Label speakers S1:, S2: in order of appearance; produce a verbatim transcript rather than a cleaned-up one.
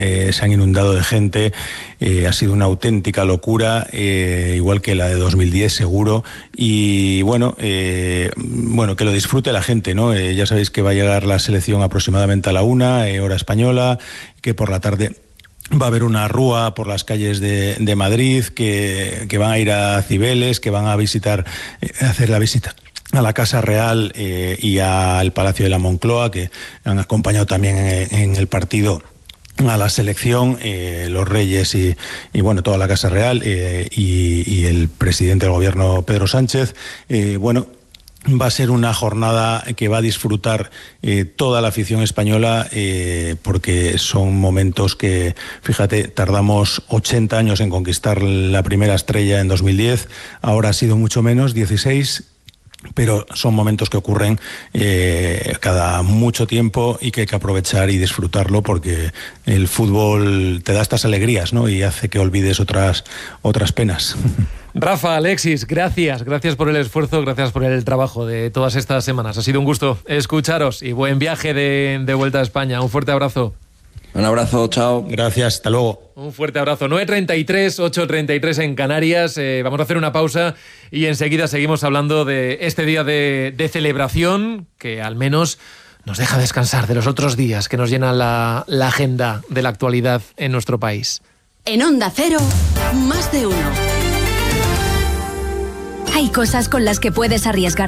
S1: Eh, se han inundado de gente, eh, ha sido una auténtica locura, eh, igual que la de dos mil diez seguro, y bueno, eh, bueno, que lo disfrute la gente, ¿no? Eh, ya sabéis que va a llegar la selección aproximadamente a la una, eh, hora española, que por la tarde va a haber una rúa por las calles de, de Madrid, que, que van a ir a Cibeles, que van a visitar, eh, hacer la visita a la Casa Real eh, y al Palacio de la Moncloa, que han acompañado también en, en el partido a la selección, eh, los reyes y, y bueno, toda la Casa Real eh, y, y el presidente del gobierno, Pedro Sánchez. Eh, bueno, va a ser una jornada que va a disfrutar eh, toda la afición española, eh, porque son momentos que, fíjate, tardamos ochenta años en conquistar la primera estrella en dos mil diez, ahora ha sido mucho menos, dieciséis, pero son momentos que ocurren eh, cada mucho tiempo y que hay que aprovechar y disfrutarlo, porque el fútbol te da estas alegrías, ¿no? Y hace que olvides otras, otras penas.
S2: Rafa, Alexis, gracias, gracias por el esfuerzo, gracias por el trabajo de todas estas semanas. Ha sido un gusto escucharos y buen viaje de, de vuelta a España. Un fuerte abrazo.
S3: Un abrazo, chao.
S1: Gracias, hasta luego.
S2: Un fuerte abrazo. nueve treinta y tres, ocho treinta y tres en Canarias. Eh, vamos a hacer una pausa y enseguida seguimos hablando de este día de, de celebración que al menos nos deja descansar de los otros días que nos llenan la, la agenda de la actualidad en nuestro país.
S4: En Onda Cero, más de uno. Hay cosas con las que puedes arriesgar